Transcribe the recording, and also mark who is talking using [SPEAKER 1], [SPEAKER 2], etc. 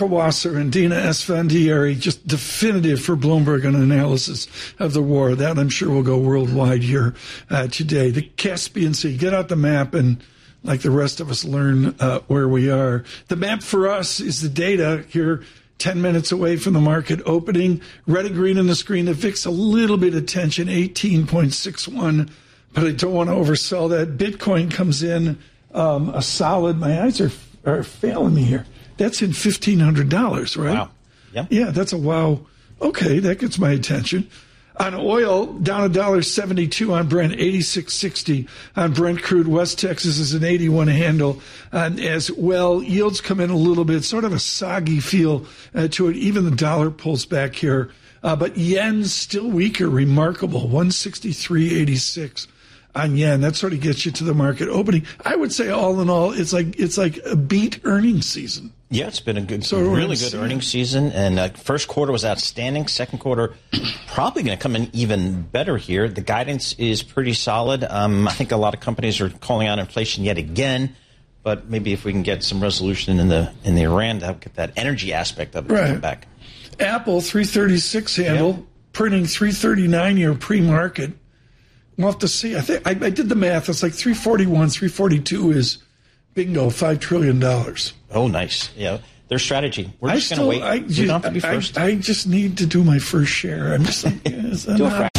[SPEAKER 1] Wasser and Dina Esfandiari, just definitive for Bloomberg on analysis of the war. That I'm sure will go worldwide here today. The Caspian Sea, get out the map and, like the rest of us, learn where we are. The map for us is the data here, 10 minutes away from the market opening. Red and green on the screen. The VIX a little bit of tension, 18.61, but I don't want to oversell that. Bitcoin comes in a solid, my eyes are failing me here. That's in $1,500, right?
[SPEAKER 2] Wow. Yep.
[SPEAKER 1] Yeah, that's a wow. Okay, that gets my attention. On oil, down $1.72 on Brent, 86.60 on Brent crude. West Texas is an 81 handle as well. Yields come in a little bit, sort of a soggy feel to it. Even the dollar pulls back here. But yen's still weaker, remarkable, 163.86 on yen. That sort of gets you to the market opening. I would say all in all, it's like a beat earnings season.
[SPEAKER 2] Yeah, it's been a really good earnings season, and first quarter was outstanding. Second quarter probably going to come in even better here. The guidance is pretty solid. I think a lot of companies are calling out inflation yet again, but maybe if we can get some resolution in the Iran, that'll get that energy aspect of it to come back.
[SPEAKER 1] Apple 336 handle, printing 339 year pre-market. We'll have to see. I think I did the math. It's like 341, 342 is bingo, $5 trillion.
[SPEAKER 2] Oh, nice. Yeah, their strategy. We're just going to wait. We don't have to be first.
[SPEAKER 1] I just need to do my first share. I'm just like, yes,
[SPEAKER 2] do a